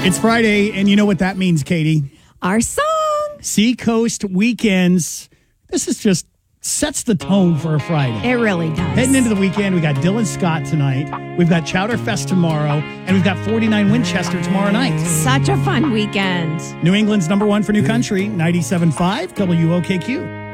It's Friday, and you know what that means, Katie. Our song. Seacoast Weekends. This is just sets the tone for a Friday. It really does. Heading into the weekend, we got Dylan Scott tonight. We've got Chowder Fest tomorrow, and we've got 49 Winchester tomorrow night. Such a fun weekend. New England's #1 for new country, 97.5 WOKQ.